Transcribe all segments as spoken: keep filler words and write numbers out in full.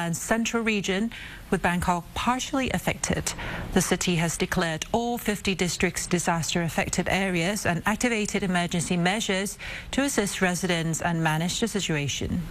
Thailand's central region, with Bangkok partially affected. The city has declared all fifty districts disaster-affected areas and activated emergency measures to assist residents and manage the situation.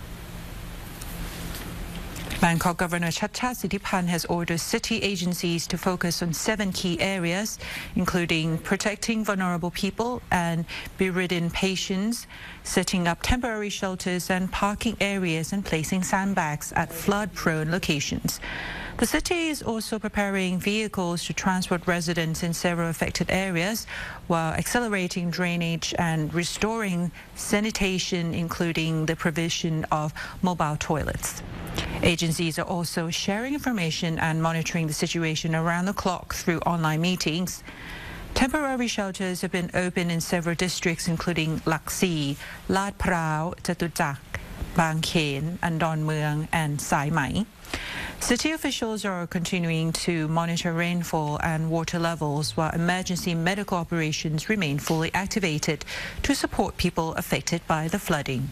Bangkok Governor Chatham Sittipan has ordered city agencies to focus on seven key areas, including protecting vulnerable people and bedridden patients, setting up temporary shelters and parking areas, and placing sandbags at flood-prone locations. The city is also preparing vehicles to transport residents in several affected areas while accelerating drainage and restoring sanitation, including the provision of mobile toilets. Agencies are also sharing information and monitoring the situation around the clock through online meetings. Temporary shelters have been opened in several districts, including Laxi, Lad Prao, Jatujak, Bang Khen, and Don Mueang, and Sai Mai. City officials are continuing to monitor rainfall and water levels, while emergency medical operations remain fully activated to support people affected by the flooding.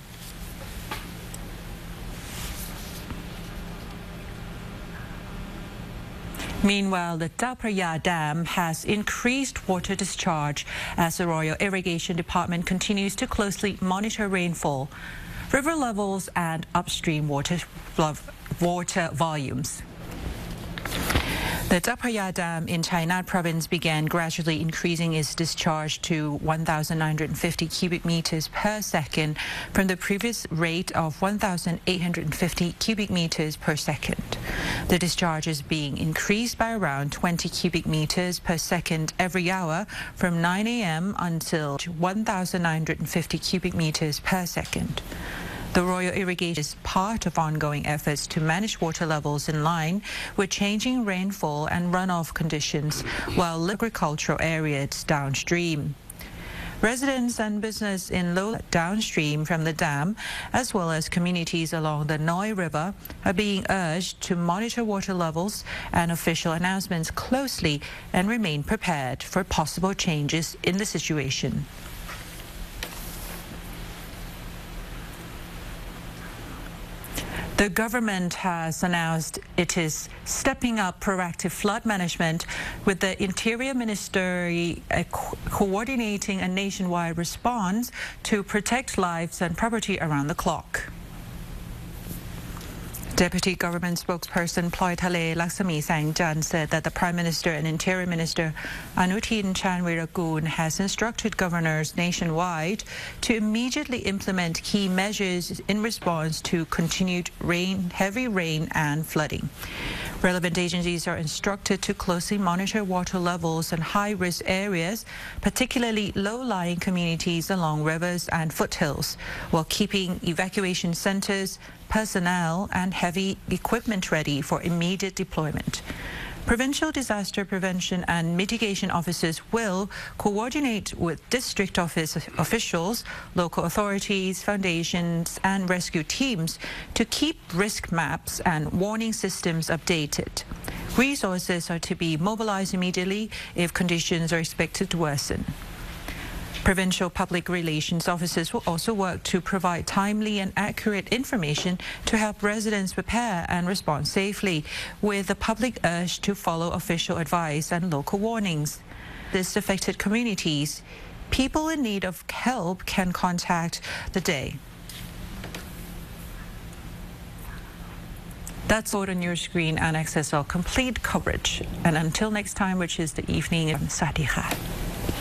Meanwhile, the Chao Phraya Dam has increased water discharge as the Royal Irrigation Department continues to closely monitor rainfall, river levels and upstream water, water volumes. The Chao Phraya Dam in Chainat province began gradually increasing its discharge to one thousand nine hundred fifty cubic meters per second from the previous rate of one thousand eight hundred fifty cubic meters per second. The discharge is being increased by around twenty cubic meters per second every hour from nine A M until one thousand nine hundred fifty cubic meters per second. The Royal Irrigation is part of ongoing efforts to manage water levels in line with changing rainfall and runoff conditions while agricultural areas downstream. Residents and business in low downstream from the dam, as well as communities along the Noi River, are being urged to monitor water levels and official announcements closely and remain prepared for possible changes in the situation. The government has announced it is stepping up proactive flood management, with the Interior Ministry uh, co coordinating a nationwide response to protect lives and property around the clock. Deputy Government Spokesperson Ploythale Laksami Sangjan said that the Prime Minister and Interior Minister Anutin Chanwiragun has instructed governors nationwide to immediately implement key measures in response to continued rain, heavy rain and flooding. Relevant agencies are instructed to closely monitor water levels in high-risk areas, particularly low-lying communities along rivers and foothills, while keeping evacuation centers, personnel and heavy equipment ready for immediate deployment. Provincial disaster prevention and mitigation officers will coordinate with district office officials, local authorities, foundations and rescue teams to keep risk maps and warning systems updated. Resources are to be mobilized immediately if conditions are expected to worsen. Provincial public relations officers will also work to provide timely and accurate information to help residents prepare and respond safely, with the public urged to follow official advice and local warnings. This affected communities, people in need of help can contact the day. That's all on your screen and access our complete coverage. And until next time, which is the evening, Sawasdee Kha.